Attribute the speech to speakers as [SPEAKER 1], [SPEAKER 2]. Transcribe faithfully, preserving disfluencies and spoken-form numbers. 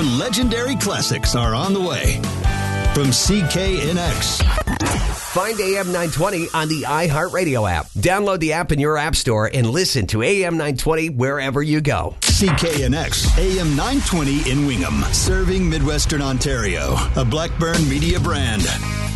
[SPEAKER 1] legendary classics are on the way. From C K N X.
[SPEAKER 2] Find A M nine twenty on the iHeartRadio app. Download the app in your app store and listen to A M nine twenty wherever you go.
[SPEAKER 1] C K N X, A M nine twenty in Wingham. Serving Midwestern Ontario. A Blackburn Media brand.